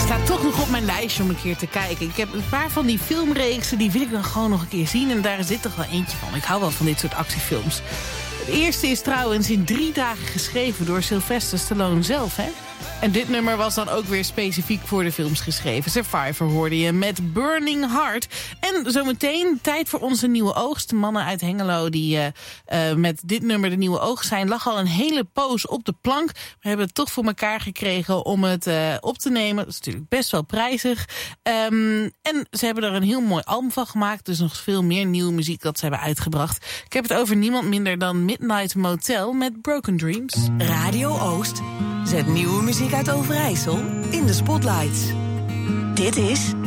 Staat toch nog op mijn lijstje om een keer te kijken. Ik heb een paar van die filmreeksen, die wil ik dan gewoon nog een keer zien. En daar zit toch wel eentje van. Ik hou wel van dit soort actiefilms. De eerste is trouwens in 3 dagen geschreven door Sylvester Stallone zelf, hè? En dit nummer was dan ook weer specifiek voor de films geschreven. Survivor hoorde je met Burning Heart. En zometeen tijd voor onze nieuwe oogst. De mannen uit Hengelo die met dit nummer de nieuwe oogst zijn, lag al een hele poos op de plank. We hebben het toch voor elkaar gekregen om het op te nemen. Dat is natuurlijk best wel prijzig. En ze hebben er een heel mooi album van gemaakt. Dus nog veel meer nieuwe muziek dat ze hebben uitgebracht. Ik heb het over niemand minder dan Midnight Motel met Broken Dreams. Radio Oost zet nieuwe muziek uit Overijssel in de spotlights. Dit is